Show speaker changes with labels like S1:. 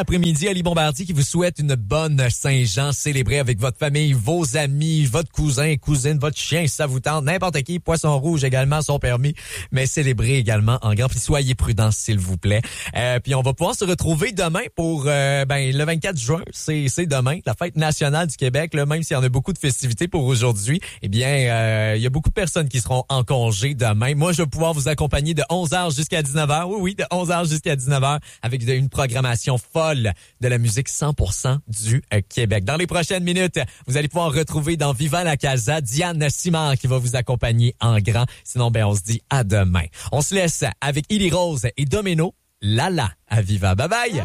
S1: Après-midi, Ali Bombardier qui vous souhaite une bonne Saint-Jean. Célébrez avec votre famille, vos amis, votre cousin, cousine, votre chien, si ça vous tente, n'importe qui. Poisson rouge également sont permis, mais célébrez également en grand. Puis soyez prudents, s'il vous plaît. Puis on va pouvoir se retrouver demain pour le 24 juin. C'est demain, la fête nationale du Québec. Là, même s'il y en a beaucoup de festivités pour aujourd'hui, eh bien, il y a beaucoup de personnes qui seront en congé demain. Moi, je vais pouvoir vous accompagner de 11h jusqu'à 19h. Oui, de 11h jusqu'à 19h avec une programmation folle de la musique 100% du Québec. Dans les prochaines minutes, vous allez pouvoir retrouver dans Viva la Casa Diane Simard qui va vous accompagner en grand. Sinon, on se dit à demain. On se laisse avec Illy Rose et Domino. Lala à Viva. Bye bye!